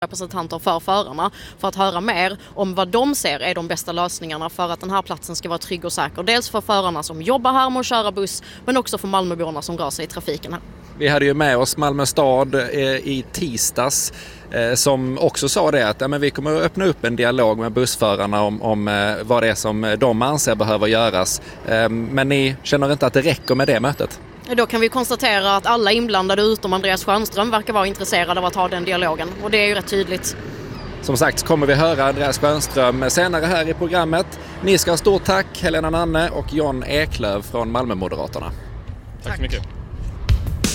representanter för förarna för att höra mer om vad de ser är de bästa lösningarna för att den här platsen ska vara trygg och säker. Dels för förarna som jobbar här med att köra buss, men också för Malmöborna som rör sig i trafiken här. Vi hade ju med oss Malmö stad i tisdags som också sa det att vi kommer att öppna upp en dialog med bussförarna om vad det är som de anser behöver göras. Men ni känner inte att det räcker med det mötet? Då kan vi konstatera att alla inblandade utom Andreas Schönström verkar vara intresserade av att ha den dialogen. Och det är ju rätt tydligt. Som sagt kommer vi höra Andreas Schönström senare här i programmet. Ni ska ha stort tack Helena Nanne och John Eklöf från Malmö-Moderaterna. Tack så mycket.